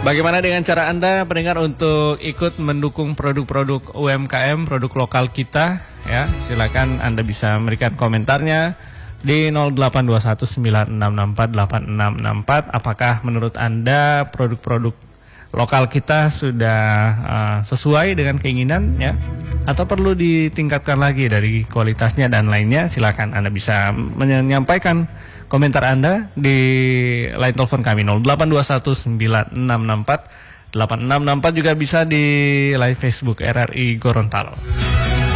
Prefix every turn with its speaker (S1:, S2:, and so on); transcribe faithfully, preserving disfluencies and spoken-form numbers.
S1: Bagaimana dengan cara Anda pendengar untuk ikut mendukung produk-produk U M K M, produk lokal kita ya? Silakan Anda bisa memberikan komentarnya di nol delapan dua satu sembilan enam enam empat delapan enam enam empat. Apakah menurut Anda produk-produk lokal kita sudah uh, sesuai dengan keinginan ya? Atau perlu ditingkatkan lagi dari kualitasnya dan lainnya? Silakan Anda bisa menyampaikan komentar Anda di line telepon kami nol delapan dua satu sembilan enam enam empat delapan enam enam empat, juga bisa di live Facebook R R I Gorontalo.